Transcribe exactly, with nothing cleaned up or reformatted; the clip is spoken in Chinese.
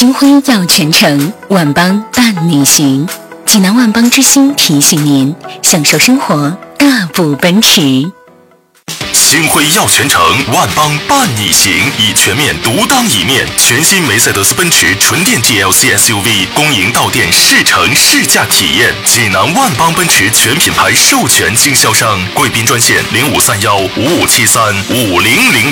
金辉耀全城，万邦伴你行。济南万邦之星提醒您，享受生活，大步奔驰。 星辉耀全城，万邦伴你行，以全面独当一面。全新梅赛德斯奔驰纯电 G L C S U V 公营到店试乘试驾体验。济南万邦奔驰全品牌授权经销商，贵宾专线零五三幺五五七三五零零零。